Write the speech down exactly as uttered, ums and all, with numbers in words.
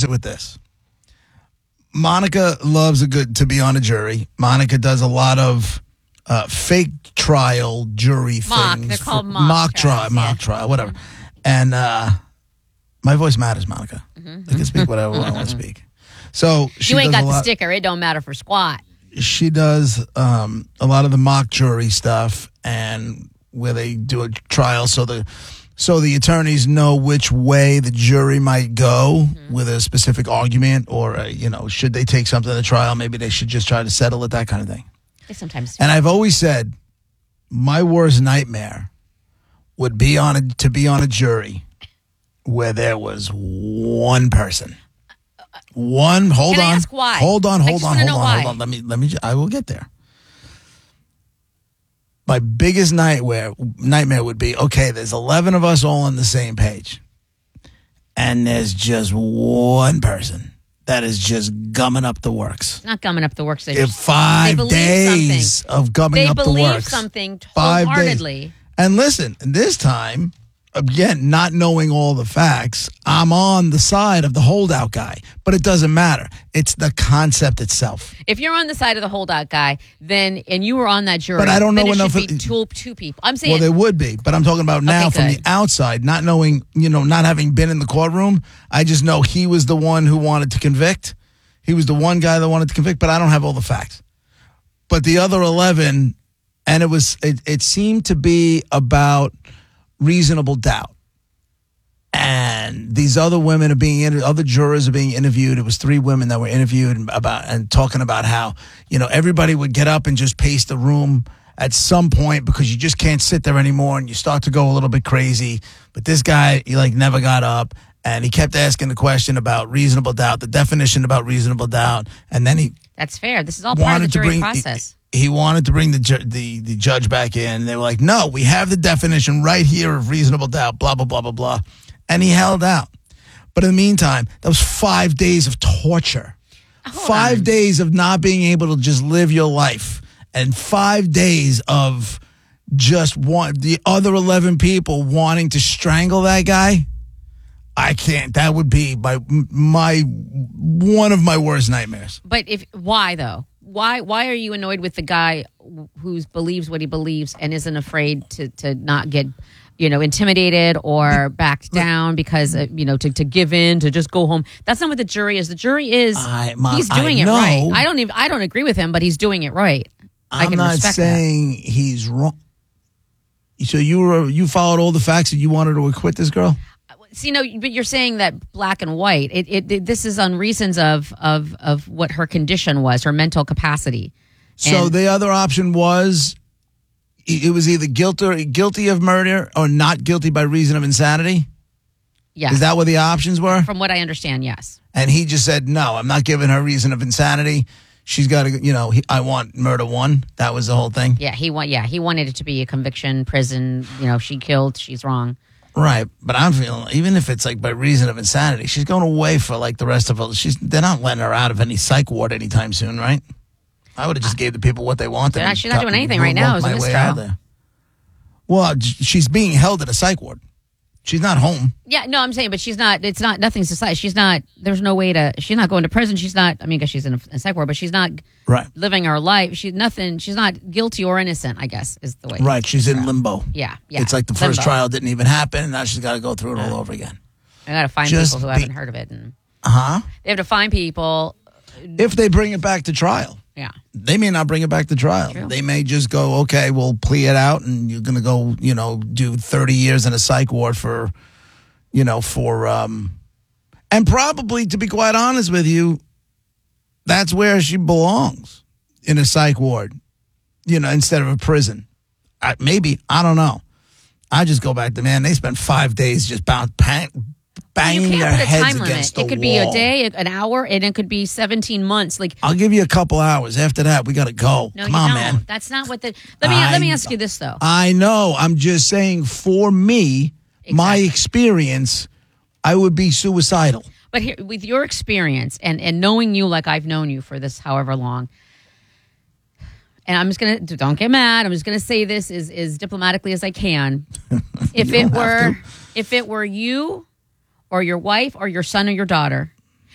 it with this. Monica loves a good to be on a jury. Monica does a lot of uh, fake trial jury mock, things. They're called for, mock, mock trial, trials, mock yeah. trial, whatever. And uh, my voice matters, Monica. Mm-hmm. I can speak whatever I want to speak. So she you ain't does got a the lot, sticker. It don't matter for squat. She does um, a lot of the mock jury stuff, and where they do a trial, so the so the attorneys know which way the jury might go mm-hmm. with a specific argument, or a, you know, should they take something to trial? Maybe they should just try to settle it, that kind of thing. They sometimes. And I've always said, my worst nightmare would be on a, to be on a jury where there was one person. One, hold Can on. I ask why? Hold on, hold on, hold on, why. hold on. Let me, let me, I will get there. My biggest nightmare, nightmare would be, okay, there's eleven of us all on the same page. And there's just one person that is just gumming up the works. It's not gumming up the works. They If five they days something. of gumming they up the believe works. something Five wholeheartedly. days. And listen, this time, again, not knowing all the facts, I'm on the side of the holdout guy. But it doesn't matter. It's the concept itself. If you're on the side of the holdout guy, then and you were on that jury, but I don't know then it enough. Should be of, two, two people. I'm saying. Well, there would be, but I'm talking about now okay, from good. the outside, not knowing, you know, not having been in the courtroom. I just know he was the one who wanted to convict. He was the one guy that wanted to convict, but I don't have all the facts. But the other eleven, and it was, it, it seemed to be about reasonable doubt. And these other women are being, inter- other jurors are being interviewed. It was three women that were interviewed about and talking about how, you know, everybody would get up and just pace the room at some point because you just can't sit there anymore and you start to go a little bit crazy. But this guy, he like never got up and he kept asking the question about reasonable doubt, the definition about reasonable doubt. And then he That's fair. This is all part of the jury bring, process. He, he wanted to bring the, ju- the the judge back in. They were like, no, we have the definition right here of reasonable doubt, blah, blah, blah, blah, blah. And he held out. But in the meantime, that was five days of torture. Hold five on. days of not being able to just live your life. And five days of just want the other eleven people wanting to strangle that guy. I can't. That would be my, my one of my worst nightmares. But if why though? Why why are you annoyed with the guy who believes what he believes and isn't afraid to to not get, you know, intimidated or backed down because, uh, you know, to, to give in, to just go home? That's not what the jury is. The jury is, I, Ma, he's doing I it know. right. I don't even, I don't agree with him, but he's doing it right. I I'm can not respect saying that. he's wrong. So you were you followed all the facts and you wanted to acquit this girl? See, no, but you're saying that black and white. It, it, it this is on reasons of of of what her condition was, her mental capacity. So And- the other option was it was either guilty guilty of murder or not guilty by reason of insanity. Yes. Is that what the options were? From what I understand, yes. And he just said, no, I'm not giving her reason of insanity. She's got to, you know, he, I want murder one. That was the whole thing. Yeah, he want. Yeah, he wanted it to be a conviction, prison. You know, she killed. She's wrong. Right. But I'm feeling, even if it's like by reason of insanity, she's going away for like the rest of her. She's, they're not letting her out of any psych ward anytime soon, right? I would have just gave the people what they wanted. They're not- and she's not cut- doing anything right now. worked It was a my way mistrial. out there. Well, j- she's being held at a psych ward. She's not home. Yeah, no, I'm saying, but she's not. It's not. Nothing's decided. She's not. There's no way to. She's not going to prison. She's not. I mean, because she's in a, a psych ward, but she's not Right. living her life. She's nothing. She's not guilty or innocent. I guess is the way. Right. She's in limbo. Yeah, yeah. It's like the first Limbo. trial didn't even happen. And now she's got to go through it all over again. I got to find Just people who be- haven't heard of it, and Uh huh. they have to find people. If they bring it back to trial. Yeah. They may not bring it back to trial. True. They may just go, okay, we'll plea it out and you're going to go, you know, do thirty years in a psych ward for, you know, for, um, and probably, to be quite honest with you, that's where she belongs, in a psych ward, you know, instead of a prison. I, maybe, I don't know. I just go back to, man, they spent five days just bound, bang, banging You their can't put a heads time limit. against the It could wall. be a day, an hour, and it could be seventeen months. Like I'll give you a couple hours. After that, we got to go. no, Come you on, don't. man. That's not what the. Let me I- let me ask you this though. I know. I'm just saying, for me, my Exactly. experience, I would be suicidal. But here, with your experience and, and knowing you like I've known you for this however long, and I'm just gonna don't get mad. I'm just gonna say this as, as diplomatically as I can. If You it don't have were to. if it were you or your wife or your son or your daughter,